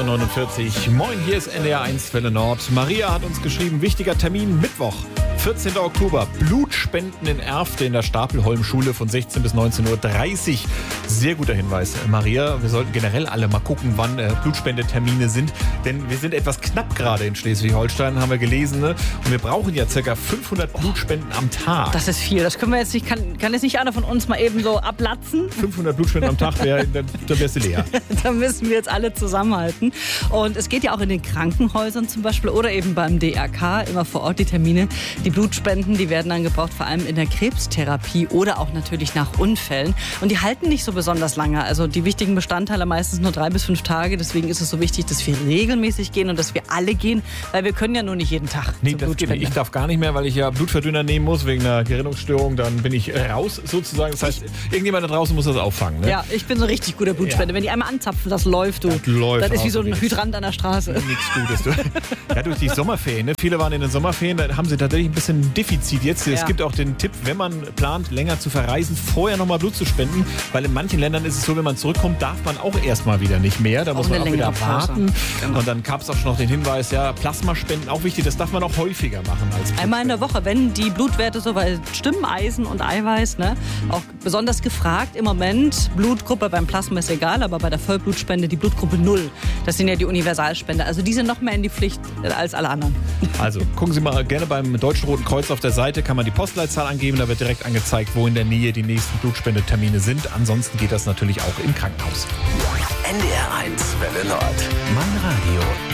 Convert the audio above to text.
8.49 Uhr. Moin, hier ist NDR1 Welle Nord. Maria hat uns geschrieben, wichtiger Termin, Mittwoch, 14. Oktober, Blutspenden in Erfte in der Stapelholm-Schule von 16 bis 19.30 Uhr. Sehr guter Hinweis, Maria. Wir sollten generell alle mal gucken, wann Blutspendetermine sind, denn wir sind etwas knapp gerade in Schleswig-Holstein, haben wir gelesen, ne? Und wir brauchen ja ca. 500 Blutspenden am Tag. Das ist viel, das können wir jetzt nicht, kann jetzt nicht einer von uns mal eben so ablatzen. 500 Blutspenden am Tag, dann wärst du leer. Da müssen wir jetzt alle zusammenhalten. Und es geht ja auch in den Krankenhäusern zum Beispiel oder eben beim DRK, immer vor Ort die Termine. Die Blutspenden, die werden dann gebraucht, vor allem in der Krebstherapie oder auch natürlich nach Unfällen. Und die halten nicht so besonders lange. Also die wichtigen Bestandteile meistens nur 3 bis 5 Tage. Deswegen ist es so wichtig, dass wir regelmäßig gehen und dass wir alle gehen, weil wir können ja nur nicht jeden Tag Nee, zur das geht nicht. Ich darf gar nicht mehr, weil ich ja Blutverdünner nehmen muss wegen einer Gerinnungsstörung. Dann bin ich raus sozusagen. Das heißt, irgendjemand da draußen muss das auffangen. Ne? Ja, ich bin so richtig guter Blutspender. Ja. Wenn die einmal anzapfen, das läuft, du. Das ist wie so ein Hydrant an der Straße. Nichts Gutes. Du. Ja, durch die Sommerferien. Ne? Viele waren in den Sommerferien, da haben sie tatsächlich ein bisschen Defizit jetzt. Es gibt auch den Tipp, wenn man plant, länger zu verreisen, vorher nochmal Blut zu spenden. Weil in manchen Ländern ist es so, wenn man zurückkommt, darf man auch erstmal wieder nicht mehr. Da muss man auch wieder warten. Genau. Und dann gab es auch schon noch den Hinweis, ja, Plasmaspenden auch wichtig. Das darf man auch häufiger machen als einmal in der Woche, wenn die Blutwerte soweit stimmen, Eisen und Eiweiß, ne? Auch besonders gefragt im Moment. Blutgruppe beim Plasma ist egal, aber bei der Vollblutspende die Blutgruppe 0. Das sind ja die Universalspender. Also die sind noch mehr in die Pflicht als alle anderen. Also gucken Sie mal gerne beim Deutschen Roten Kreuz auf der Seite, kann man die Postleitzahl angeben, da wird direkt angezeigt, wo in der Nähe die nächsten Blutspendetermine sind. Ansonsten geht das natürlich auch im Krankenhaus. NDR1 Welle Nord. Mein Radio.